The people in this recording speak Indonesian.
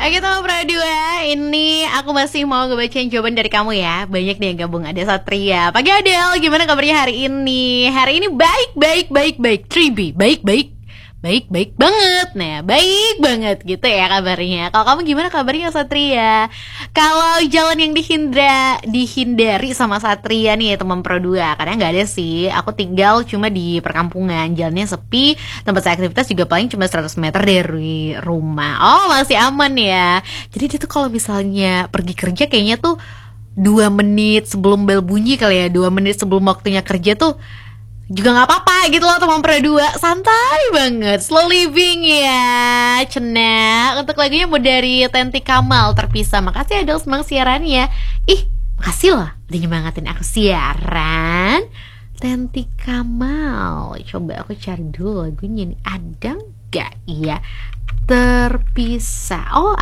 Oke teman Pradua, ini aku masih mau ngebacain jawaban dari kamu ya. Banyak nih yang gabung, ada Satria. Pagi Adel, gimana kabarnya hari ini? Hari ini baik 3B, baik banget. Nah, baik banget gitu ya kabarnya. Kalau kamu gimana kabarnya Satria? Kalau jalan yang dihindari sama Satria nih teman Pro 2, karena nggak ada sih. Aku tinggal cuma di perkampungan, jalannya sepi, tempat saya aktivitas juga paling cuma 100 meter dari rumah. Oh, masih aman ya. Jadi dia tuh kalau misalnya pergi kerja kayaknya tuh 2 menit sebelum bel bunyi kali ya, 2 menit sebelum waktunya kerja tuh juga nggak apa-apa gitu loh teman Pro 2, santai banget, slow living ya. Cena untuk lagunya mau dari Tenti Kamal, Terpisah. Makasih Adel semangat siarannya. Ih, makasih loh udah nyemangatin aku siaran. Tenti Kamal, coba aku cari dulu lagunya nih, ada nggak ya? Terpisah. Oh,